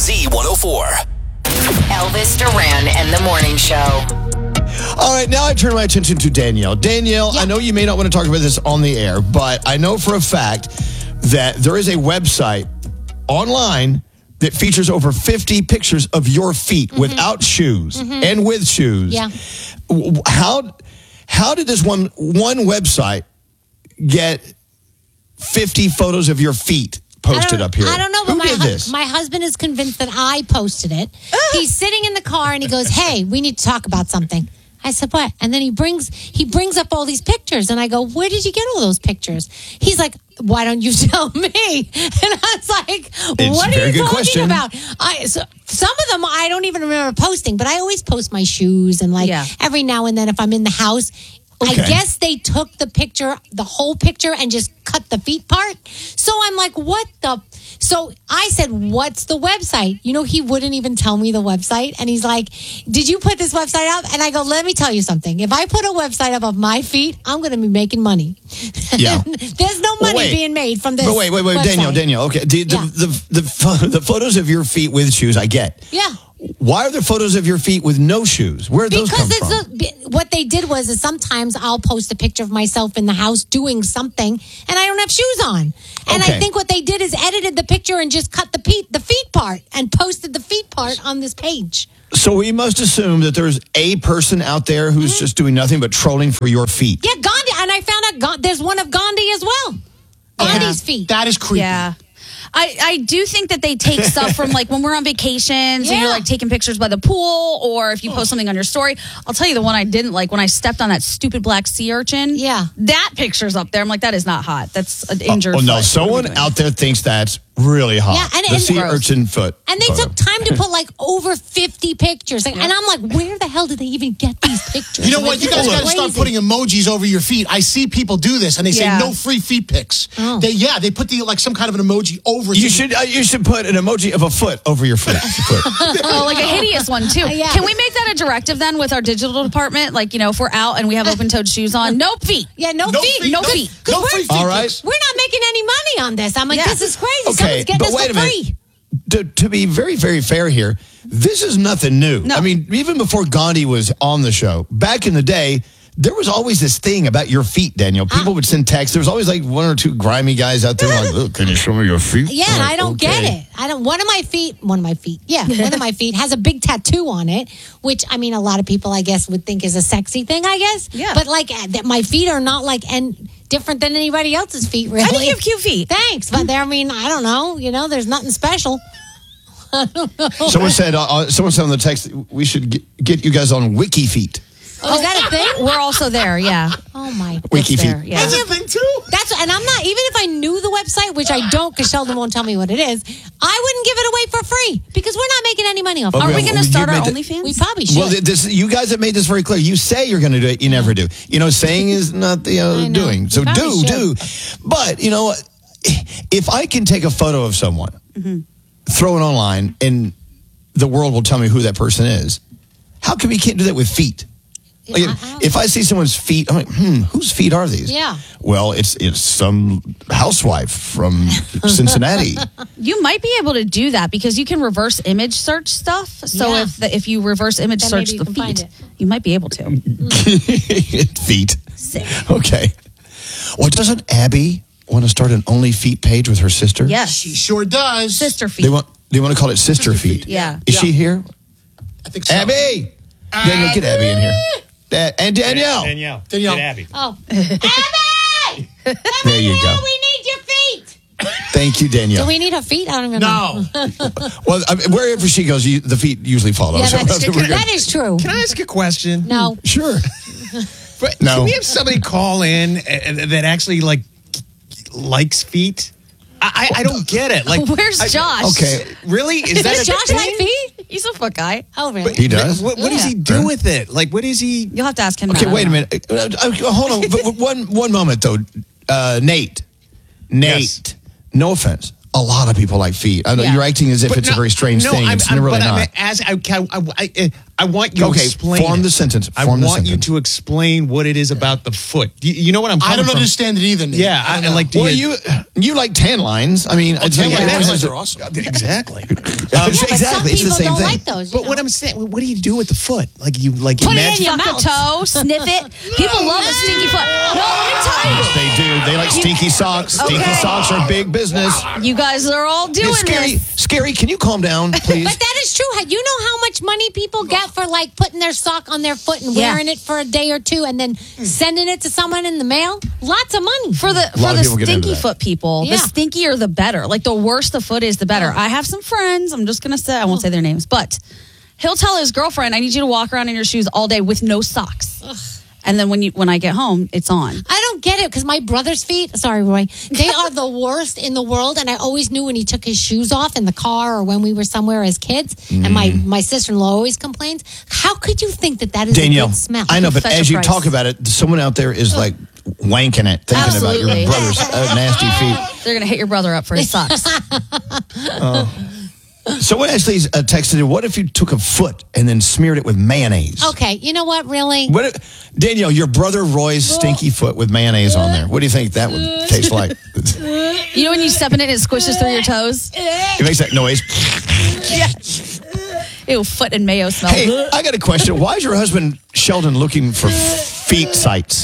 Z104. Elvis Duran and the Morning Show. All right, now I turn my attention to Danielle. Danielle, I know you may not want to talk about this on the air, but I know for a fact that there is a website online that features over 50 pictures of your feet without shoes and with shoes. Yeah. How did this one website get 50 photos of your feet posted up here? I don't know, but Who did this? my husband is convinced that I posted it. He's sitting in the car and he goes, "Hey, we need to talk about something." I said, "What?" And then he brings up all these pictures, and I go, "Where did you get all those pictures?" He's like, "Why don't you tell me?" And I was like, "What are you talking about?" Some of them I don't even remember posting, but I always post my shoes and every now and then if I'm in the house. Okay. I guess they took the whole picture, and just cut the feet part. So I'm like, what the? So I said, what's the website? You know, he wouldn't even tell me the website. And he's like, did you put this website up? And I go, let me tell you something. If I put a website up of my feet, I'm going to be making money. Yeah. There's no money being made from this. But wait, website. Danielle. Okay. The photos of your feet with shoes, I get. Yeah. Why are there photos of your feet with no shoes? Where do those come from? What they did was sometimes I'll post a picture of myself in the house doing something, and I don't have shoes on. And I think what they did is edited the picture and just cut the feet part and posted the feet part on this page. So we must assume that there's a person out there who's just doing nothing but trolling for your feet. Yeah, Gandhi. And I found out there's one of Gandhi as well. Gandhi's feet. That is creepy. Yeah. I do think that they take stuff from when we're on vacations and you're taking pictures by the pool, or if you post something on your story. I'll tell you the one I didn't like when I stepped on that stupid black sea urchin. Yeah. That picture's up there. I'm like, that is not hot. That's an injured foot. No, someone out there thinks that's really hot. Yeah, the sea urchin foot. And they took time to put over 50 pictures. And I'm like, where the hell did they even get these pictures? You know what? You guys got to start putting emojis over your feet. I see people do this, and they say no free feet pics. Oh. They put some kind of an emoji over. You should put an emoji of a foot over your foot. Oh, like a hideous one too. Yeah. Can we make that a directive then with our digital department? If we're out and we have open-toed shoes on, no feet. Yeah, no feet. No free feet. All right. We're not making any money on this. I'm like, this is crazy. Okay, Someone's getting but us wait for a free. minute. To be very, very fair here, this is nothing new. No. I mean, even before Gandhi was on the show, back in the day, there was always this thing about your feet, Danielle. People would send texts. There was always one or two grimy guys out there like, "Look, can you show me your feet?" Yeah, and I don't get it. One of my feet has a big tattoo on it, which, I mean, a lot of people, I guess, would think is a sexy thing, I guess. Yeah. But, my feet are not, different than anybody else's feet, really. I think you have cute feet. Thanks. But, I don't know. There's nothing special. Someone said on the text, we should get you guys on Wiki Feet. Oh, is that a thing? We're also there, yeah. Oh, my. Wiki Feet. Yeah. That's a thing too. And I'm not, even if I knew the website, which I don't because Sheldon won't tell me what it is, I wouldn't give it away for free because we're not making any money off it. Are we going to start our made OnlyFans? We probably should. Well, you guys have made this very clear. You say you're going to do it, you never do. Saying is not doing. So do. But, if I can take a photo of someone, throw it online, and the world will tell me who that person is, how come you can't do that with feet? If I see someone's feet, I'm like, whose feet are these? Yeah. Well, it's some housewife from Cincinnati. You might be able to do that because you can reverse image search stuff. So if you reverse image Then search maybe the you can find feet, it. you might be able to. Feet. Sick. Okay. Well, doesn't Abby want to start an Only Feet page with her sister? Yes. She sure does. Sister feet. They want to call it Sister Feet. Yeah. Is she here? I think so. Abby! Danielle, get Abby in here. And Danielle. Danielle. Get Abby. Oh. Abby! There you go. We need your feet. Thank you, Danielle. Do we need her feet? I don't even know. No. Well, wherever she goes, the feet usually follow. Yeah, so that's true. we're good. That is true. Can I ask a question? No. Sure. But No. Can we have somebody call in that actually likes feet? I don't get it. Where's Josh? Okay. Really? Is that Does a Josh thing? like feet? He's a foot guy. Oh, really? He does? What does he do with it? What is he? You'll have to ask him. Okay, that. wait a minute. Hold on. One moment, though. Nate. Yes. No offense. A lot of people like feet. I know Yeah. you're acting as if it's a very strange thing. It's really not. I want you to explain. Form the sentence. I want you to explain what it is about the foot. You know what I'm coming I don't from? understand it either, Nate. Yeah, I like. Well, you like tan lines. I mean, tan lines are awesome. Exactly. Exactly. It's the same don't thing. like those. But what I'm saying, what do you do with the foot? Like you Put it in imagine- your mouth. Toe, sniff it. People love a stinky foot. No, let me tell you. Yes, they do. They like stinky socks. Stinky socks are big business. You guys are all doing this. Scary, can you calm down, please? But that is true. You know how much money people get for like putting their sock on their foot and wearing it for a day or two and then sending it to someone in the mail? Lots of money. For the lot of people get into stinky that. foot people, Yeah. the stinkier the better. Like the worse the foot is, the better. I have some friends. I'm just gonna say I won't say their names, but he'll tell his girlfriend, "I need you to walk around in your shoes all day with no socks." And then when I get home, it's on. I don't get it because my brother's feet, sorry, Roy, they are the worst in the world. And I always knew when he took his shoes off in the car or when we were somewhere as kids. And my sister-in-law always complains. How could you think that is Danielle, a good smell? I know, but Such a as you price. talk about it, someone out there is like wanking it, thinking about Absolutely. your brother's nasty feet. They're gonna hit your brother up for his socks. Someone actually texted, what if you took a foot and then smeared it with mayonnaise? Okay, you know what, really? What if, Danielle, your brother Roy's stinky foot with mayonnaise on there. What do you think that would taste like? You know when you step in it, it squishes through your toes. It makes that noise. Ew, foot and mayo smell. Hey, I got a question. Why is your husband Sheldon looking for feet sites?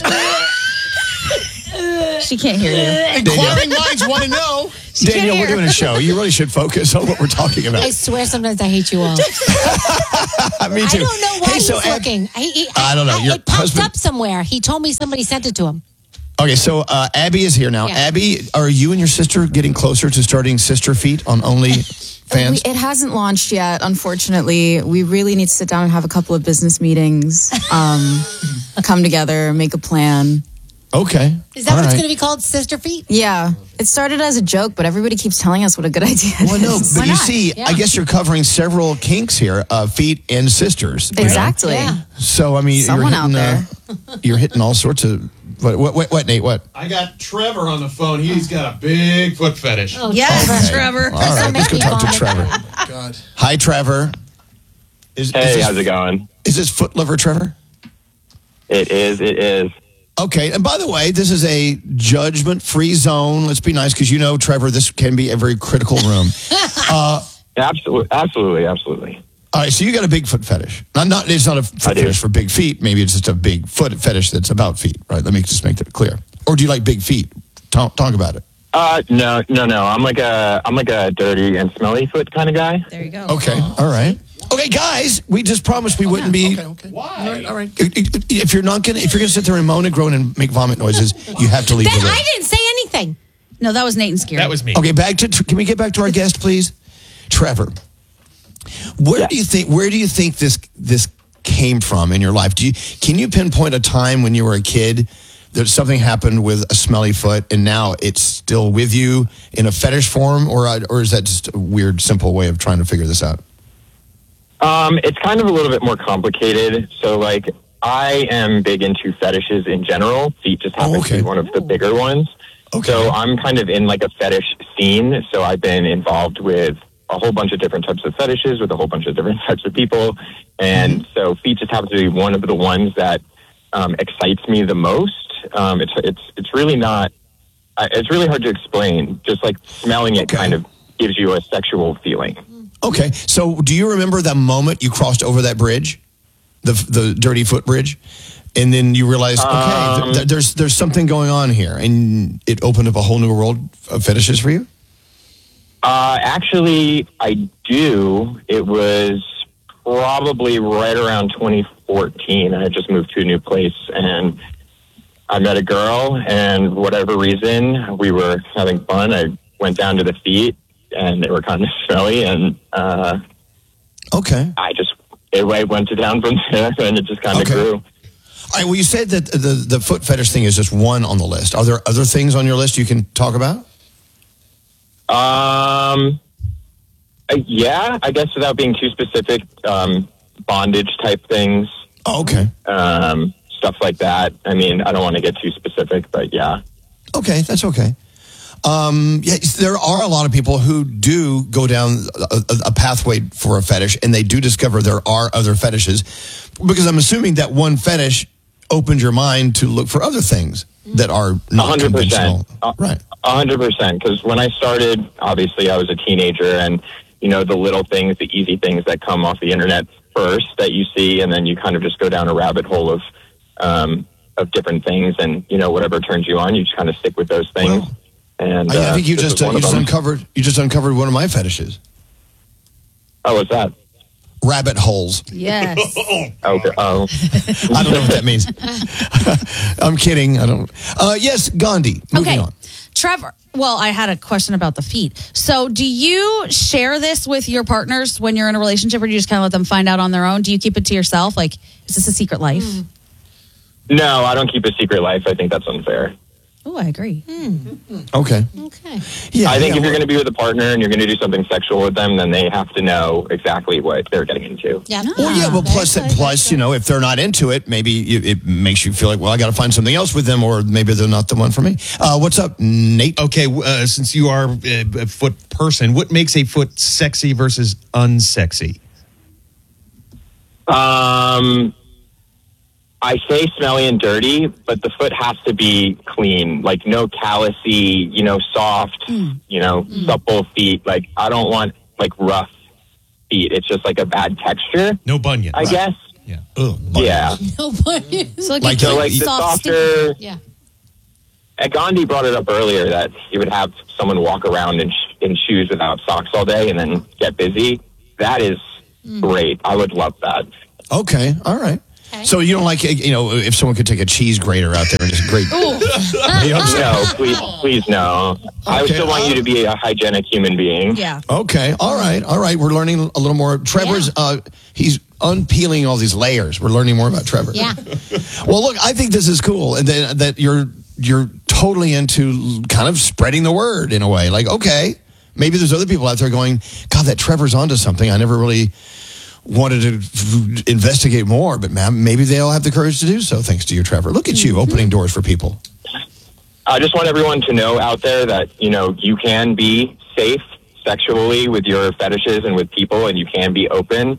She can't hear you. Inquiring minds want to know. Danielle, we're doing a show. You really should focus on what we're talking about. I swear sometimes I hate you all. Me too. I don't know why he's looking. I don't know. Your It popped husband- up somewhere. He told me somebody sent it to him. Okay, so Abby is here now. Yeah. Abby, are you and your sister getting closer to starting Sister Feet on OnlyFans? It hasn't launched yet, unfortunately. We really need to sit down and have a couple of business meetings, come together, make a plan. Okay. Is that All what it's right. going to be called? Sister Feet? Yeah, it started as a joke, but everybody keeps telling us what a good idea it Well, no, is. but Why you not? see, Yeah. I guess you're covering several kinks here, feet and sisters. you know? Exactly. Yeah. So, I mean, Someone out there. You're hitting all sorts of. What, Nate? What? I got Trevor on the phone. He's got a big foot fetish. Oh, Yes, Okay. Trevor. All right, let's go talk to Trevor. God. Hi, Trevor. Is Hey, this, how's it going? Is this foot lover, Trevor? It is. Okay, and by the way, this is a judgment-free zone. Let's be nice because you know, Trevor, this can be a very critical room. Absolutely. All right, so you got a big foot fetish. It's not a foot I do. fetish for big feet. Maybe it's just a big foot fetish that's about feet, right? Let me just make that clear. Or do you like big feet? Talk about it. No. I'm like a dirty and smelly foot kind of guy. There you go. Okay, all right. Okay, guys, we just promised we wouldn't be. Okay. Why? All right. If you're gonna sit there and moan and groan and make vomit noises, you have to leave the room. I didn't say anything. No, that was Nate and Scary. That was me. Okay, can we get back to our guest, please? Trevor, where do you think this came from in your life? Can you pinpoint a time when you were a kid that something happened with a smelly foot and now it's still with you in a fetish form, or is that just a weird, simple way of trying to figure this out? It's kind of a little bit more complicated. So, like, I am big into fetishes in general. Feet just happens to be one of the bigger ones. Okay. So I'm kind of in like a fetish scene. So I've been involved with a whole bunch of different types of fetishes with a whole bunch of different types of people. And so feet just happens to be one of the ones that excites me the most. It's really not, it's really hard to explain. Just like smelling it kind of gives you a sexual feeling. Okay, so do you remember that moment you crossed over that bridge, the dirty foot bridge, and then you realized, okay, there's something going on here, and it opened up a whole new world of fetishes for you? Actually, I do. It was probably right around 2014. I had just moved to a new place, and I met a girl, and whatever reason, we were having fun. I went down to the feet, and they were kind of smelly, and Okay. it went to town from there, and it just kind of grew. All right, well, you said that the foot fetish thing is just one on the list. Are there other things on your list you can talk about? Yeah, I guess without being too specific, bondage type things, Oh, okay. stuff like that. I mean, I don't want to get too specific, but yeah. Okay, that's okay. Yes, there are a lot of people who do go down a pathway for a fetish, and they do discover there are other fetishes, because I'm assuming that one fetish opened your mind to look for other things that are not 100%. conventional. Right. 100%. Because when I started, obviously I was a teenager, and the little things, the easy things that come off the internet first that you see, and then you kind of just go down a rabbit hole of different things, and whatever turns you on, you just kind of stick with those things. Well, and I think you just uncovered one of my fetishes. Oh, what's that? Rabbit holes. Yes. Okay. Oh. I don't know what that means. I'm kidding. I don't. Yes, Gandhi. Moving on. Trevor. Well, I had a question about the feet. So do you share this with your partners when you're in a relationship, or do you just kind of let them find out on their own? Do you keep it to yourself? Like, is this a secret life? No, I don't keep a secret life. I think that's unfair. Oh, I agree. Okay. Yeah, I think if you're going to be with a partner and you're going to do something sexual with them, then they have to know exactly what they're getting into. Yeah. Well, yeah. Well, plus, if they're not into it, maybe it makes you feel like, well, I got to find something else with them, or maybe they're not the one for me. What's up, Nate? Okay, since you are a foot person, what makes a foot sexy versus unsexy? I say smelly and dirty, but the foot has to be clean, like no callousy, soft, supple feet. Like, I don't want like rough feet. It's just like a bad texture. No bunion. I guess. Yeah. Ugh, Yeah. No bunion. So Like the soft, softer. Yeah. Gandhi brought it up earlier that he would have someone walk around in shoes without socks all day and then get busy. That is great. I would love that. Okay. All right. So you don't like, if someone could take a cheese grater out there and just grate. No, please no. I would still want you to be a hygienic human being. Yeah. Okay. All right. We're learning a little more. Trevor's, he's unpeeling all these layers. We're learning more about Trevor. Yeah. Well, look, I think this is cool, and that you're totally into kind of spreading the word in a way. Like, okay, maybe there's other people out there going, God, that Trevor's onto something. I never really wanted to investigate more, but maybe they all have the courage to do so, thanks to you, Trevor. Look at you, opening doors for people. I just want everyone to know out there that, you can be safe sexually with your fetishes and with people, and you can be open.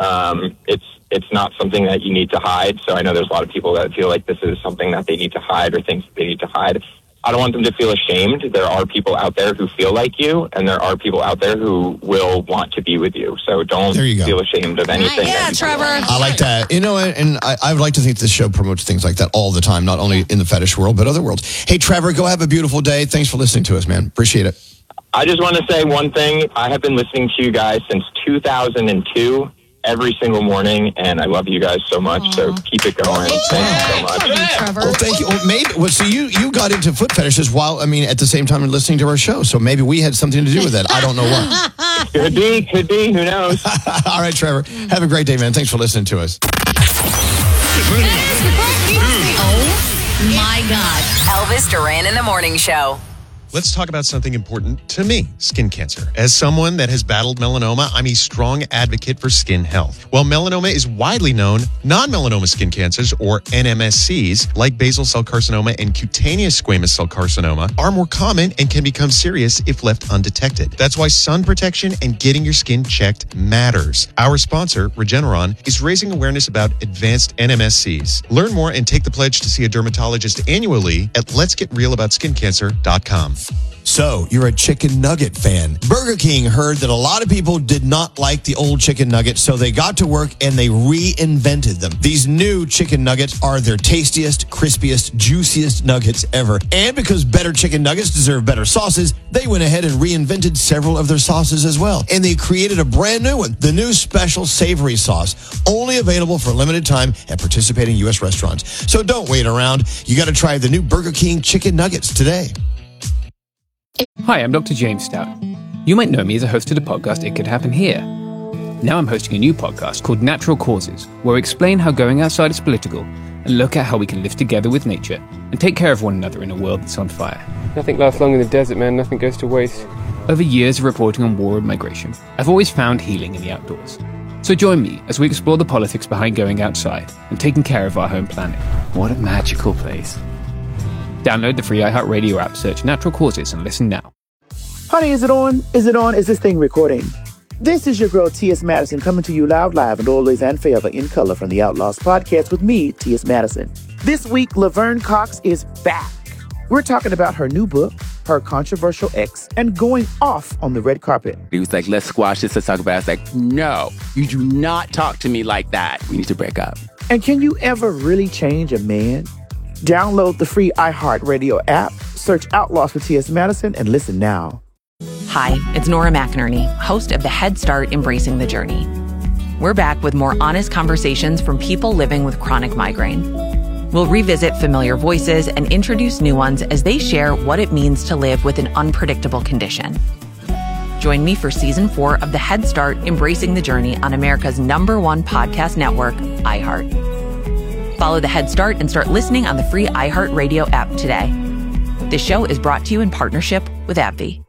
It's not something that you need to hide. So I know there's a lot of people that feel like this is something that they need to hide or things that they need to hide. I don't want them to feel ashamed. There are people out there who feel like you, and there are people out there who will want to be with you. So don't feel ashamed of anything. Yeah, Trevor. I like that. And I would like to think this show promotes things like that all the time, not only in the fetish world, but other worlds. Hey, Trevor, go have a beautiful day. Thanks for listening to us, man. Appreciate it. I just want to say one thing. I have been listening to you guys since 2002. Every single morning, and I love you guys so much. So keep it going. Thank you so much. Trevor. Well, thank you. So you got into foot fetishes at the same time listening to our show. So maybe we had something to do with that. I don't know what. Could be. Who knows? All right, Trevor. Have a great day, man. Thanks for listening to us. Oh my God. Elvis Duran in the Morning Show. Let's talk about something important to me, skin cancer. As someone that has battled melanoma, I'm a strong advocate for skin health. While melanoma is widely known, non-melanoma skin cancers, or NMSCs, like basal cell carcinoma and cutaneous squamous cell carcinoma, are more common and can become serious if left undetected. That's why sun protection and getting your skin checked matters. Our sponsor, Regeneron, is raising awareness about advanced NMSCs. Learn more and take the pledge to see a dermatologist annually at letsgetrealaboutSkinCancer.com. So, you're a chicken nugget fan. Burger King heard that a lot of people did not like the old chicken nuggets, so they got to work and they reinvented them. These new chicken nuggets are their tastiest, crispiest, juiciest nuggets ever. And because better chicken nuggets deserve better sauces, they went ahead and reinvented several of their sauces as well. And they created a brand new one, the new special savory sauce, only available for a limited time at participating U.S. restaurants. So don't wait around. You got to try the new Burger King chicken nuggets today. Hi, I'm Dr. James Stout. You might know me as a host of the podcast It Could Happen Here. Now I'm hosting a new podcast called Natural Causes, where I explain how going outside is political and look at how we can live together with nature and take care of one another in a world that's on fire. Nothing lasts long in the desert, man. Nothing goes to waste. Over years of reporting on war and migration, I've always found healing in the outdoors. So join me as we explore the politics behind going outside and taking care of our home planet. What a magical place. Download the free iHeartRadio app, search Natural Causes, and listen now. Honey, is it on? Is it on? Is this thing recording? This is your girl, T.S. Madison, coming to you loud, live, and always and forever in color from the Outlaws podcast with me, T.S. Madison. This week, Laverne Cox is back. We're talking about her new book, her controversial ex, and going off on the red carpet. He was like, let's squash this, let's talk about it. I was like, no, you do not talk to me like that. We need to break up. And can you ever really change a man? Download the free iHeartRadio app, search Outlaws with T.S. Madison, and listen now. Hi, it's Nora McInerney, host of the Head Start Embracing the Journey. We're back with more honest conversations from people living with chronic migraine. We'll revisit familiar voices and introduce new ones as they share what it means to live with an unpredictable condition. Join me for Season 4 of the Head Start Embracing the Journey on America's #1 podcast network, iHeart. Follow the Head Start and start listening on the free iHeartRadio app today. This show is brought to you in partnership with AbbVie.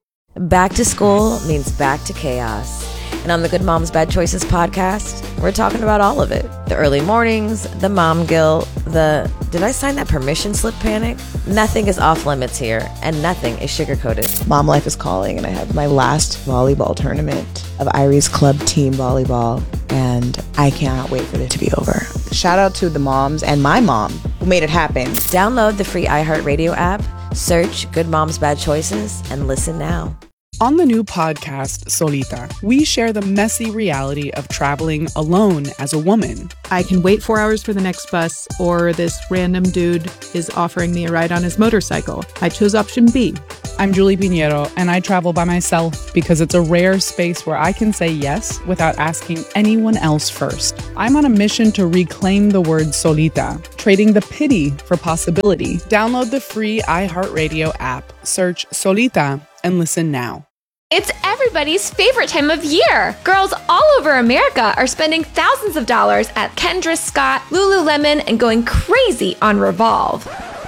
Back to school means back to chaos. And on the Good Moms Bad Choices podcast, we're talking about all of it. The early mornings, the mom guilt, the did I sign that permission slip panic? Nothing is off limits here, and nothing is sugar-coated. Mom life is calling, and I have my last volleyball tournament of Irie's Club Team Volleyball, and I cannot wait for it to be over. Shout out to the moms and my mom who made it happen. Download the free iHeartRadio app, search Good Moms Bad Choices, and listen now. On the new podcast, Solita, we share the messy reality of traveling alone as a woman. I can wait 4 hours for the next bus, or this random dude is offering me a ride on his motorcycle. I chose option B. I'm Julie Pinheiro, and I travel by myself because it's a rare space where I can say yes without asking anyone else first. I'm on a mission to reclaim the word solita, trading the pity for possibility. Download the free iHeartRadio app, search Solita, and listen now. It's everybody's favorite time of year. Girls all over America are spending thousands of dollars at Kendra Scott, Lululemon, and going crazy on Revolve.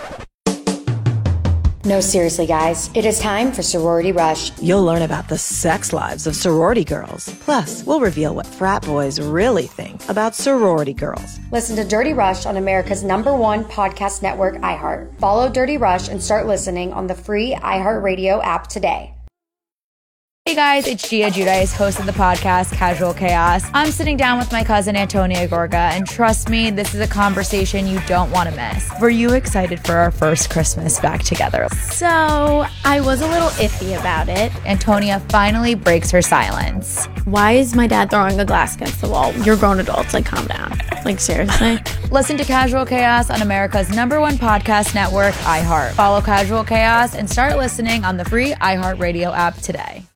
No, seriously, guys. It is time for Sorority Rush. You'll learn about the sex lives of sorority girls. Plus, we'll reveal what frat boys really think about sorority girls. Listen to Dirty Rush on America's #1 podcast network, iHeart. Follow Dirty Rush and start listening on the free iHeartRadio app today. Hey guys, it's Gia Giudice, host of the podcast Casual Chaos. I'm sitting down with my cousin Antonia Gorga, and trust me, this is a conversation you don't want to miss. Were you excited for our first Christmas back together? So, I was a little iffy about it. Antonia finally breaks her silence. Why is my dad throwing a glass against the wall? You're grown adults, like calm down. Like seriously? Listen to Casual Chaos on America's #1 podcast network, iHeart. Follow Casual Chaos and start listening on the free iHeartRadio app today.